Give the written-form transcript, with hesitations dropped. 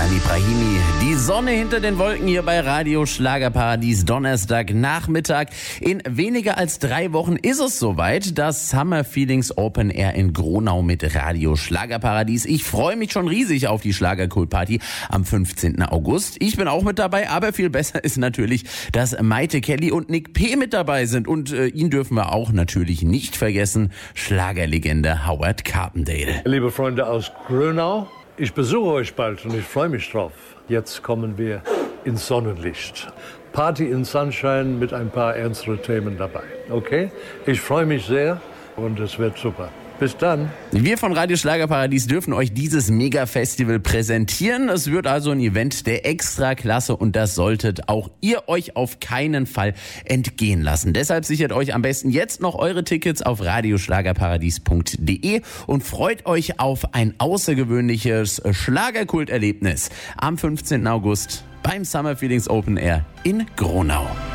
Ali Brahimi, die Sonne hinter den Wolken hier bei Radio Schlagerparadies, Donnerstagnachmittag. In weniger als 3 Wochen ist es soweit, das Summer Feelings Open Air in Gronau mit Radio Schlagerparadies. Ich freue mich schon riesig auf die Schlagerkultparty am 15. August. Ich bin auch mit dabei, aber viel besser ist natürlich, dass Maite Kelly und Nick P. mit dabei sind. Und ihn dürfen wir auch natürlich nicht vergessen, Schlagerlegende Howard Carpendale. Liebe Freunde aus Gronau, ich besuche euch bald und ich freue mich drauf. Jetzt kommen wir ins Sonnenlicht. Party in Sunshine mit ein paar ernstere Themen dabei. Okay? Ich freue mich sehr und es wird super. Bis dann. Wir von Radio Schlagerparadies dürfen euch dieses Mega-Festival präsentieren. Es wird also ein Event der Extraklasse und das solltet auch ihr euch auf keinen Fall entgehen lassen. Deshalb sichert euch am besten jetzt noch eure Tickets auf radioschlagerparadies.de und freut euch auf ein außergewöhnliches Schlagerkulterlebnis am 15. August beim Summer Feelings Open Air in Gronau.